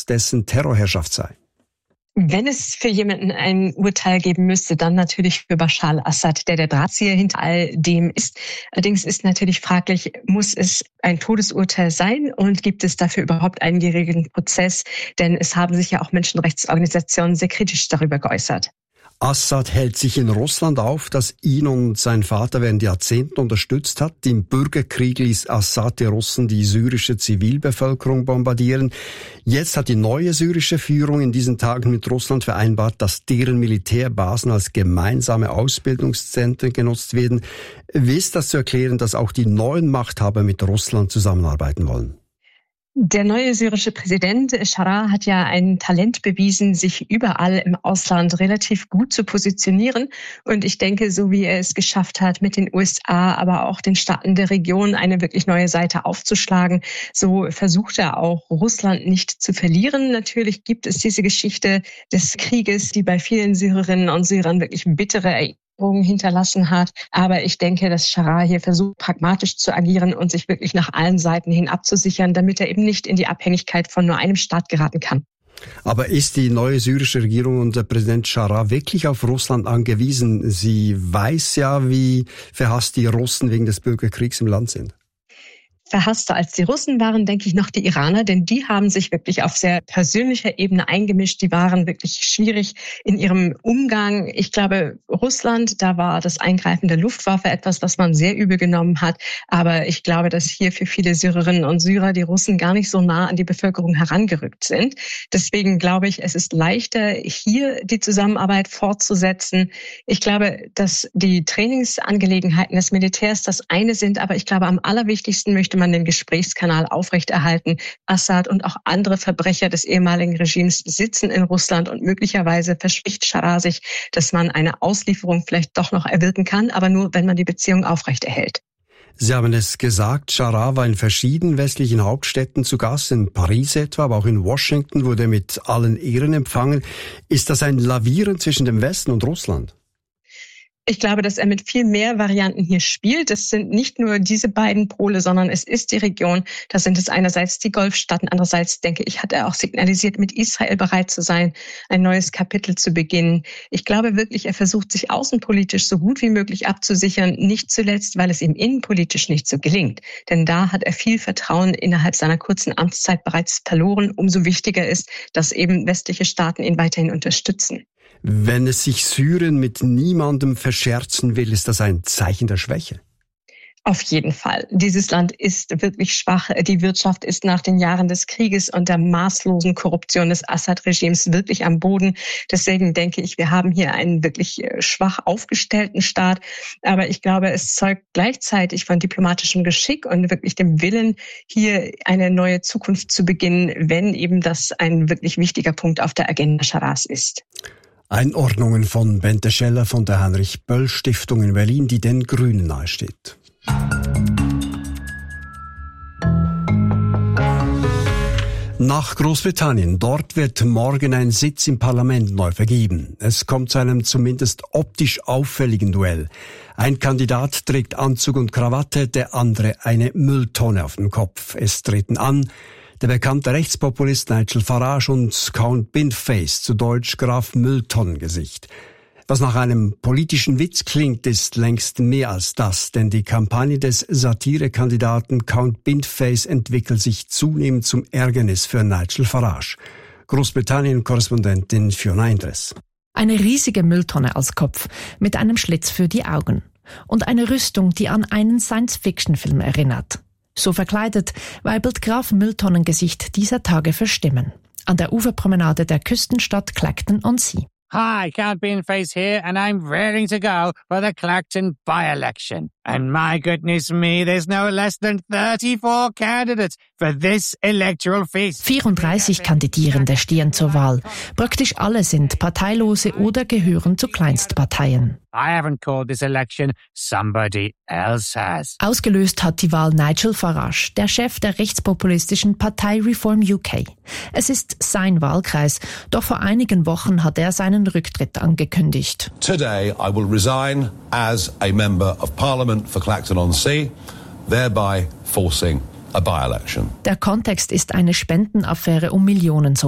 dessen Terrorherrschaft sei. Wenn es für jemanden ein Urteil geben müsste, dann natürlich für Bashar al-Assad, der Drahtzieher hinter all dem ist. Allerdings ist natürlich fraglich, muss es ein Todesurteil sein und gibt es dafür überhaupt einen geregelten Prozess? Denn es haben sich ja auch Menschenrechtsorganisationen sehr kritisch darüber geäußert. Assad hält sich in Russland auf, das ihn und sein Vater während Jahrzehnten unterstützt hat. Im Bürgerkrieg ließ Assad die Russen die syrische Zivilbevölkerung bombardieren. Jetzt hat die neue syrische Führung in diesen Tagen mit Russland vereinbart, dass deren Militärbasen als gemeinsame Ausbildungszentren genutzt werden. Wie ist das zu erklären, dass auch die neuen Machthaber mit Russland zusammenarbeiten wollen? Der neue syrische Präsident Sharaa hat ja ein Talent bewiesen, sich überall im Ausland relativ gut zu positionieren. Und ich denke, so wie er es geschafft hat, mit den USA, aber auch den Staaten der Region eine wirklich neue Seite aufzuschlagen, so versucht er auch, Russland nicht zu verlieren. Natürlich gibt es diese Geschichte des Krieges, die bei vielen Syrerinnen und Syrern wirklich bittere Erinnerungen hinterlassen hat. Aber ich denke, dass Sharaa hier versucht, pragmatisch zu agieren und sich wirklich nach allen Seiten hin abzusichern, damit er eben nicht in die Abhängigkeit von nur einem Staat geraten kann. Aber ist die neue syrische Regierung und der Präsident Sharaa wirklich auf Russland angewiesen? Sie weiß ja, wie verhasst die Russen wegen des Bürgerkriegs im Land sind. Verhasster als die Russen waren, denke ich, noch die Iraner, denn die haben sich wirklich auf sehr persönlicher Ebene eingemischt. Die waren wirklich schwierig in ihrem Umgang. Ich glaube, Russland, da war das Eingreifen der Luftwaffe etwas, was man sehr übel genommen hat. Aber ich glaube, dass hier für viele Syrerinnen und Syrer die Russen gar nicht so nah an die Bevölkerung herangerückt sind. Deswegen glaube ich, es ist leichter, hier die Zusammenarbeit fortzusetzen. Ich glaube, dass die Trainingsangelegenheiten des Militärs das eine sind, aber ich glaube, am allerwichtigsten möchte man den Gesprächskanal aufrechterhalten. Assad und auch andere Verbrecher des ehemaligen Regimes sitzen in Russland und möglicherweise verspricht Sharaa sich, dass man eine Auslieferung vielleicht doch noch erwirken kann, aber nur, wenn man die Beziehung aufrechterhält. Sie haben es gesagt, Sharaa war in verschiedenen westlichen Hauptstädten zu Gast, in Paris etwa, aber auch in Washington wurde er mit allen Ehren empfangen. Ist das ein Lavieren zwischen dem Westen und Russland? Ich glaube, dass er mit viel mehr Varianten hier spielt. Es sind nicht nur diese beiden Pole, sondern es ist die Region. Da sind es einerseits die Golfstaaten, andererseits, denke ich, hat er auch signalisiert, mit Israel bereit zu sein, ein neues Kapitel zu beginnen. Ich glaube wirklich, er versucht, sich außenpolitisch so gut wie möglich abzusichern, nicht zuletzt, weil es ihm innenpolitisch nicht so gelingt. Denn da hat er viel Vertrauen innerhalb seiner kurzen Amtszeit bereits verloren. Umso wichtiger ist, dass eben westliche Staaten ihn weiterhin unterstützen. Wenn es sich Syrien mit niemandem verscherzen will, ist das ein Zeichen der Schwäche? Auf jeden Fall. Dieses Land ist wirklich schwach. Die Wirtschaft ist nach den Jahren des Krieges und der maßlosen Korruption des Assad-Regimes wirklich am Boden. Deswegen denke ich, wir haben hier einen wirklich schwach aufgestellten Staat. Aber ich glaube, es zeugt gleichzeitig von diplomatischem Geschick und wirklich dem Willen, hier eine neue Zukunft zu beginnen, wenn eben das ein wirklich wichtiger Punkt auf der Agenda Sharaas ist. Einordnungen von Bente Scheller von der Heinrich-Böll-Stiftung in Berlin, die den Grünen nahesteht. Nach Großbritannien. Dort wird morgen ein Sitz im Parlament neu vergeben. Es kommt zu einem zumindest optisch auffälligen Duell. Ein Kandidat trägt Anzug und Krawatte, der andere eine Mülltonne auf dem Kopf. Es treten an der bekannte Rechtspopulist Nigel Farage und Count Bindface, zu Deutsch Graf Mülltonnengesicht. Was nach einem politischen Witz klingt, ist längst mehr als das, denn die Kampagne des Satirekandidaten Count Bindface entwickelt sich zunehmend zum Ärgernis für Nigel Farage. Großbritannien-Korrespondentin Fiona Endres. Eine riesige Mülltonne als Kopf mit einem Schlitz für die Augen und eine Rüstung, die an einen Science-Fiction-Film erinnert. So verkleidet weibelt Graf Mülltonnengesicht dieser Tage für Stimmen. An der Uferpromenade der Küstenstadt Clacton-on-Sea. Hi, Count Bindface here, and I'm raring to go for the Clacton by-election. And my goodness me, there's no less than 34 candidates for this electoral feast. 34 Kandidierende stehen zur Wahl. Praktisch alle sind Parteilose oder gehören zu Kleinstparteien. I haven't called this election, somebody else has. Ausgelöst hat die Wahl Nigel Farage, der Chef der rechtspopulistischen Partei Reform UK. Es ist sein Wahlkreis, doch vor einigen Wochen hat er seinen Rücktritt angekündigt. Today I will resign as a member of Parliament for Clacton-on-Sea, thereby forcing a by-election. Der Kontext ist eine Spendenaffäre um Millionen, so